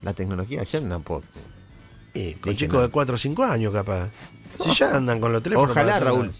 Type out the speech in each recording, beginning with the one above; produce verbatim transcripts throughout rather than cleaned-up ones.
la tecnología. Ya no puedo. Y con chicos no. de cuatro o cinco años, capaz. Si oh, ya andan con los teléfonos. Ojalá, Raúl.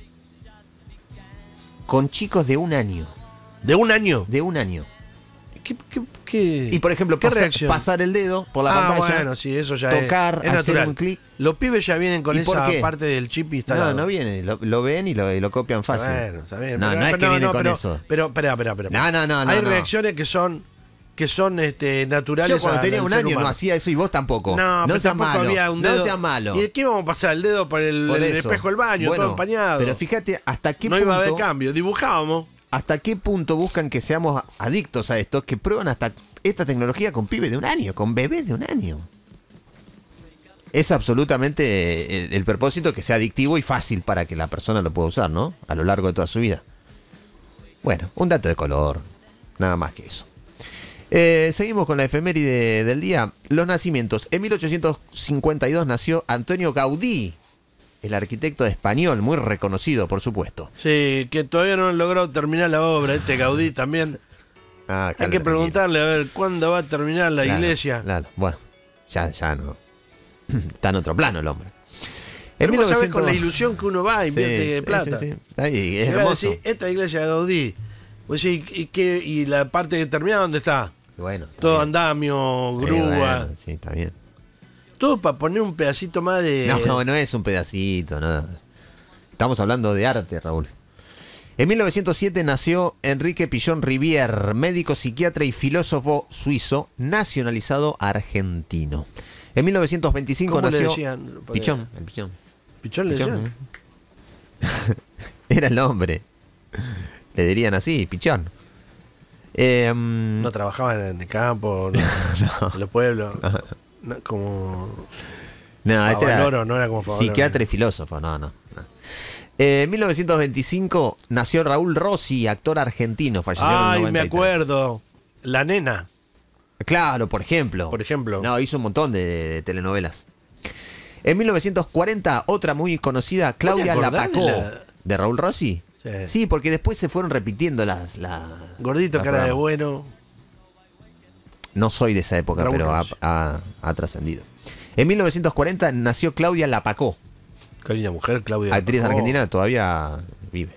Con chicos de un año. ¿De un año? De un año. ¿Qué, qué, qué, y por ejemplo, ¿qué pasar, pasar el dedo por la ah, pantalla. Bueno, sí, eso ya tocar, es, es hacer natural. un clic. Los pibes ya vienen con esa parte del chip instalado. No, no viene. Lo, lo ven y lo, y lo copian fácil. Bueno, está bien. No, pero, no es pero, que no, viene no, con pero, eso. Pero, espera, espera, espera. No, no, no. Hay no, reacciones que son que son este, naturales. Yo cuando a, tenía un año humano. no hacía eso y vos tampoco. No, no seas malo. Había un dedo. No seas malo. ¿Y qué vamos a pasar? El dedo por el, por el espejo del baño, bueno, todo empañado. Pero fíjate hasta qué no punto. No iba a haber cambio. Dibujábamos. ¿Hasta qué punto buscan que seamos adictos a esto? Que prueban hasta esta tecnología con pibes de un año, con bebés de un año. Es absolutamente el, el propósito que sea adictivo y fácil para que la persona lo pueda usar, ¿no? A lo largo de toda su vida. Bueno, un dato de color, nada más que eso. Eh, seguimos con la efeméride del día. Los nacimientos. En mil ochocientos cincuenta y dos nació Antonio Gaudí, el arquitecto español, muy reconocido, por supuesto. Sí, que todavía no han logrado terminar la obra. Este Gaudí también. Ah, hay que preguntarle, a ver, ¿cuándo va a terminar la claro, iglesia? Claro, bueno, ya, ya no. Está en otro plano el hombre. En mil novecientos... con la ilusión que uno va y invierte sí, plata. Sí, sí, sí. Ahí, es hermoso. Decir, esta iglesia de Gaudí. Pues sí, ¿y, qué, ¿y la parte determinada dónde está? Bueno. Todo bien. andamio, grúa. Eh, bueno, sí, está bien. Todo para poner un pedacito más de... No, no, no es un pedacito, no. Estamos hablando de arte, Raúl. En mil novecientos siete nació Enrique Pichón Rivière, médico, psiquiatra y filósofo suizo, nacionalizado argentino. En mil novecientos veinticinco ¿Cómo nació le decían? Pichón, el Pichón. ¿Pichón le decían? Era el nombre. Le dirían así, Pichón. Eh, um... No trabajaban en el campo, no, no. En los pueblos. No, como... No, este era, no era como psiquiatra y filósofo, no, no. no. Eh, en mil novecientos veinticinco nació Raúl Rossi, actor argentino, falleció Ay, en el noventa y tres. Me acuerdo. La nena. Claro, por ejemplo. Por ejemplo. No, hizo un montón de, de telenovelas. En mil novecientos cuarenta, otra muy conocida, Claudia Lapacó. ¿De, la... ¿De Raúl Rossi? Sí. Sí, porque después se fueron repitiendo las... las Gordito, las cara programas. de bueno. No soy de esa época, Raúl pero ha, ha, ha trascendido. En mil novecientos cuarenta nació Claudia Lapacó. Qué linda mujer, Claudia Actriz Lapacó. argentina, todavía vive.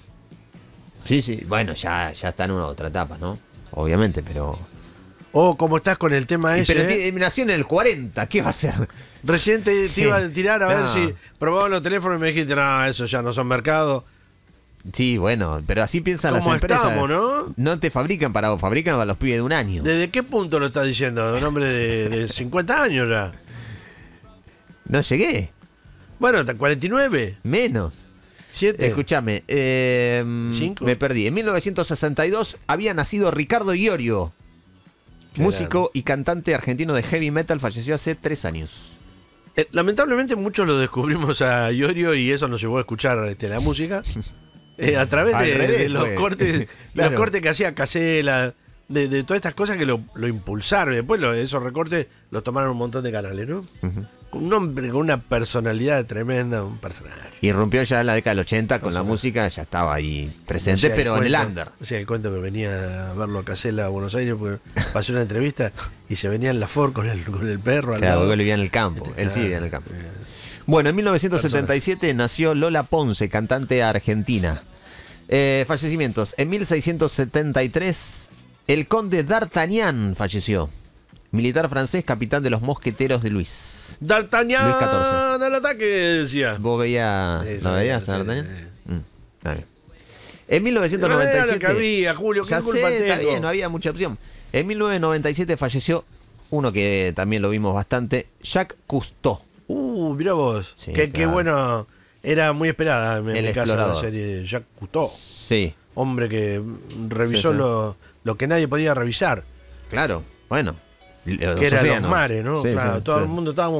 Sí, sí, bueno, ya, ya está en una otra etapa, ¿no? Obviamente, pero... Oh, ¿cómo estás con el tema ese? Pero eh? nació en el cuarenta, ¿qué va a hacer? Recién te, te iba a tirar a no. ver si probaban los teléfonos y me dijiste, no, eso ya no son mercados. Sí, bueno, pero así piensan las empresas. Estamos, ¿no? No te fabrican para vos, fabrican para los pibes de un año. ¿Desde qué punto lo estás diciendo? ¿De un hombre de, de cincuenta años ya? No llegué. Bueno, hasta cuarenta y nueve. Menos. siete. Escúchame, eh, me perdí. En mil novecientos sesenta y dos había nacido Ricardo Iorio, músico y cantante argentino de heavy metal, falleció hace tres años. Eh, lamentablemente muchos lo descubrimos a Iorio y eso nos llevó a escuchar este, la música. Eh, a través de, revés, de los cortes claro. los cortes que hacía Casella, de, de todas estas cosas que lo, lo impulsaron. Y después lo, esos recortes los tomaron un montón de canales, ¿no? Uh-huh. Un hombre con una personalidad tremenda, un personaje. Y rompió ya en la década del ochenta con la música, ya estaba ahí presente, o sea, pero cuento, en el under. O sea, el cuento que venía a verlo a Casella a Buenos Aires, porque pasó una entrevista y se venía en la Ford con el, con el perro. Claro, porque él vivía en el campo, este, él sí vivía en el campo. Eh, Bueno, en mil novecientos setenta y siete nació Lola Ponce, cantante argentina. Eh, fallecimientos. En mil seiscientos setenta y tres, el conde d'Artagnan falleció. Militar francés, capitán de los mosqueteros de Luis. D'Artagnan Luis catorce. al ataque, decía. ¿Vos veías, sí, ¿lo sí, veías sí, a D'Artagnan? Sí, sí. Mm, está bien. En mil novecientos noventa y siete... No era lo que había, Julio, ¿qué ya culpa sé, está tengo? bien, no había mucha opción. En mil novecientos noventa y siete falleció uno que también lo vimos bastante, Jacques Cousteau. Uh, mirá vos. Sí, qué, claro. qué bueno. Era muy esperada en el mi caso explorador. la serie de Jacques Cousteau. Sí. Hombre que revisó sí, sí. Lo, lo que nadie podía revisar. Claro, bueno. Que eran los mares, ¿no? Sí, claro, sí, todo sí. el mundo estábamos